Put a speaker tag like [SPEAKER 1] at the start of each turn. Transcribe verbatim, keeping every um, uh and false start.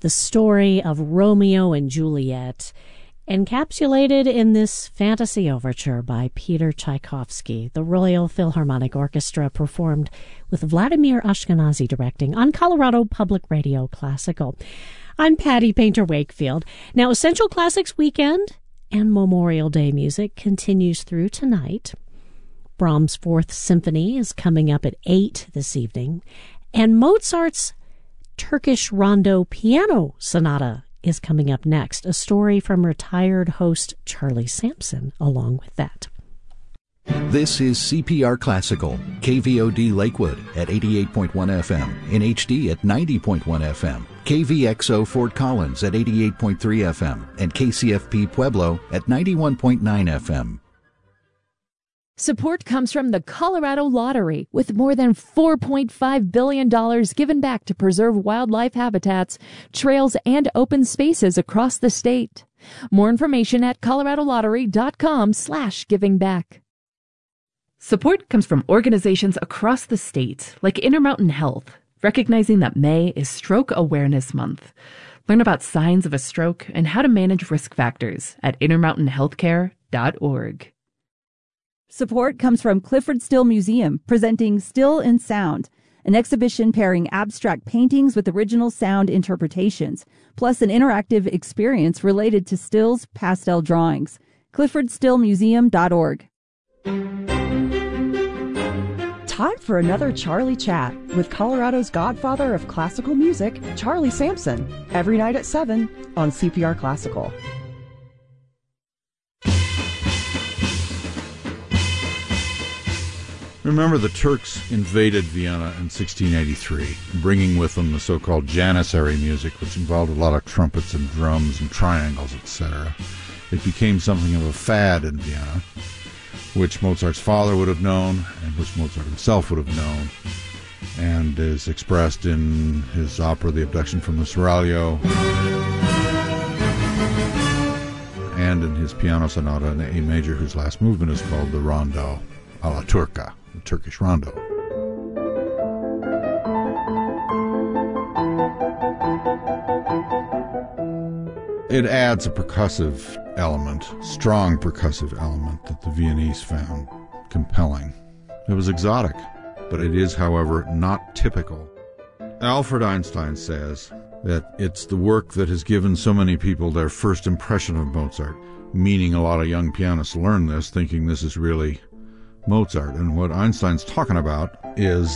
[SPEAKER 1] the story of Romeo and Juliet, encapsulated in this fantasy overture by Peter Tchaikovsky. The Royal Philharmonic Orchestra performed with Vladimir Ashkenazy directing on Colorado Public Radio Classical. I'm Patty Painter Wakefield. Now, Essential Classics Weekend and Memorial Day music continues through tonight. Brahms' Fourth Symphony is coming up at eight this evening, and Mozart's Turkish Rondo Piano Sonata is coming up next, a story from retired host Charlie Sampson along with that.
[SPEAKER 2] This is C P R Classical, K V O D Lakewood at eighty-eight point one F M, in H D at ninety point one F M, K V X O Fort Collins at eighty-eight point three F M, and K C F P Pueblo at ninety-one point nine F M.
[SPEAKER 3] Support comes from the Colorado Lottery, with more than four point five billion dollars given back to preserve wildlife habitats, trails, and open spaces across the state. More information at coloradolottery.com slash giving back.
[SPEAKER 4] Support comes from organizations across the state, like Intermountain Health, recognizing that May is Stroke Awareness Month. Learn about signs of a stroke and how to manage risk factors at intermountain healthcare dot org.
[SPEAKER 5] Support comes from Clifford Still Museum, presenting Still in Sound, an exhibition pairing abstract paintings with original sound interpretations, plus an interactive experience related to Still's pastel drawings. clifford still museum dot org.
[SPEAKER 6] Time for another Charlie Chat with Colorado's godfather of classical music, Charlie Sampson, every night at seven on C P R Classical.
[SPEAKER 7] Remember, the Turks invaded Vienna in sixteen eighty-three, bringing with them the so-called Janissary music, which involved a lot of trumpets and drums and triangles, et cetera. It became something of a fad in Vienna, which Mozart's father would have known, and which Mozart himself would have known, and is expressed in his opera, The Abduction from the Seraglio, and in his piano sonata in A major, whose last movement is called the Rondo alla Turca, the Turkish Rondo. It adds a percussive element, strong percussive element, that the Viennese found compelling. It was exotic, but it is, however, not typical. Alfred Einstein says that it's the work that has given so many people their first impression of Mozart, meaning a lot of young pianists learn this thinking this is really Mozart. And what Einstein's talking about is